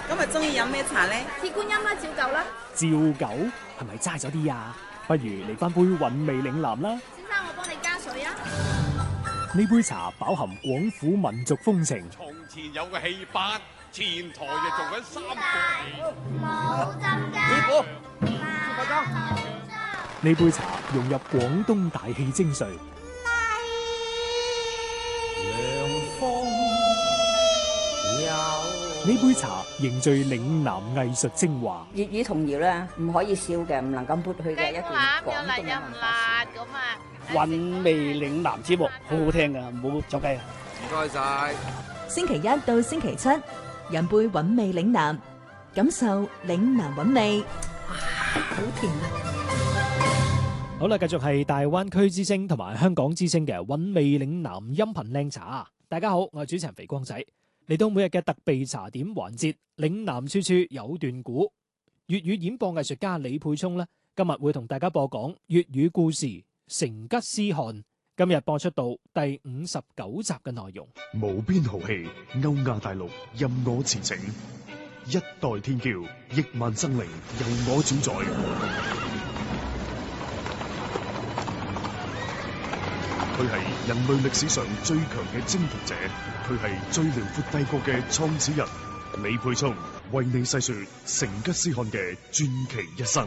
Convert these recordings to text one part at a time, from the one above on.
咁啊，中意飲咩茶咧？ 鐵觀音啦，照舊啦。 照舊係咪齋咗啲啊？不如嚟翻杯韻味嶺南啦。 先生，我幫你加水啊。 呢杯茶飽含廣府民族風情。 從前有個戲班，前台就做緊三個戲。 冇浸㗎。 師傅， 呢杯茶融入廣東大戲精髓。呢杯茶凝聚嶺南藝術精華。 粵語童謠咧，唔可以少嘅，唔能夠抹去嘅一段廣東嘅文化。 韻味嶺南節目好好聽噶，唔好走雞啊！ 唔該晒。 星期一到星期七，飲杯韻味嶺南，感受嶺南韻味。哇，好甜啊！ 好啦，繼續係大灣區之聲同埋香港之聲嘅韻味嶺南音頻靚茶。大家好，我係主持人肥光仔。嚟到每日嘅特備茶點環節，嶺南處處有段古。粵語演播藝術家李沛聰呢，今日會同大家播講粵語故事《成吉思汗》。今日播出到第59集嘅內容。 無邊豪氣，歐亞大陸任我馳騁，一代天驕，億萬生靈由我主宰。佢係人類歷史上最強嘅征服者，佢係最遼闊帝國嘅創始人。李沛聰為你細說成吉思汗嘅傳奇一生。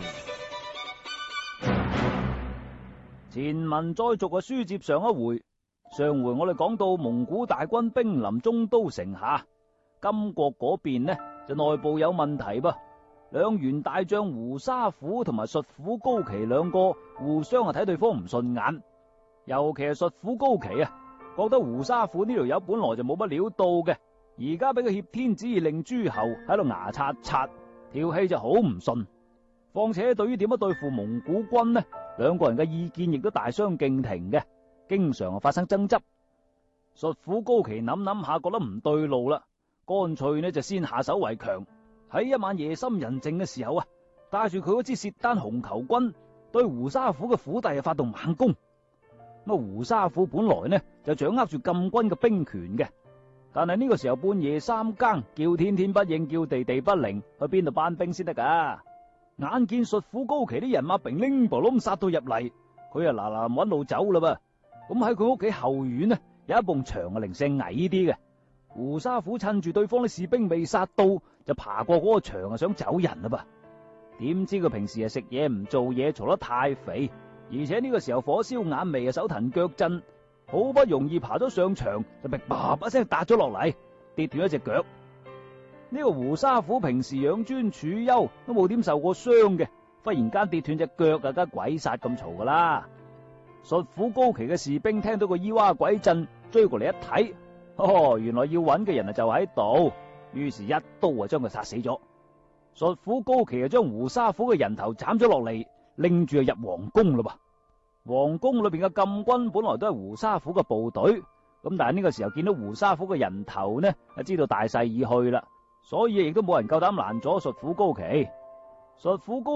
前文再續嘅書接上一回，上回我哋講到蒙古大軍兵臨中都城下，金國嗰邊呢就內部有問題噃，兩員大將胡沙虎同埋術虎高奇兩個互相睇對方唔順眼。尤其係術虎高奇啊，覺得胡沙虎呢條友本來就冇乜料到嘅，而家俾個挾天子以令諸侯喺度牙刷刷，條氣就好唔順。況且對於點樣對付蒙古軍呢，兩個人嘅意見亦都大相徑庭嘅，經常發生爭執。術虎高奇諗諗下，覺得唔對路啦，乾脆呢就先下手為強。喺一晚夜深人靜嘅時候啊，帶住佢嗰支契丹紅球軍對胡沙虎嘅府邸發動猛攻。咁胡沙虎本來呢就掌握住禁軍嘅兵權嘅，但係呢個時候半夜三更，叫天天不應，叫地地不靈，去邊度班兵先得噶？眼見術虎高奇啲人馬兵拎噃冧殺到入嚟，佢啊嗱嗱搵路走啦噃。咁喺佢屋企後院呢有一埲牆啊，零舍矮啲嘅。胡沙虎趁住對方啲士兵未殺到，就爬過嗰個牆啊，想走人啦噃。點知佢平時係食嘢唔做嘢，嘈得太肥。而且呢個時候火燒眼眉啊，手騰腳震，好不容易爬咗上牆，就被叭一聲打咗落嚟，跌斷一隻腳。呢個胡沙虎平時養尊處優，都冇點受過傷嘅，忽然間跌斷隻腳啊，梗鬼殺咁嘈噶啦！術虎高奇嘅士兵聽到個咿哇鬼震，追過嚟一睇，原來要揾嘅人啊就喺度，於是一刀啊將佢殺死咗。術虎高奇啊將胡沙虎嘅人頭斬咗落嚟，拎住入皇宮啦噃。皇宮裏邊嘅禁軍本來都係胡沙虎嘅部隊，咁但係呢個時候見到胡沙虎嘅人頭呢，就知道大勢已去啦，所以亦都冇人夠膽攔阻術虎高奇。術虎高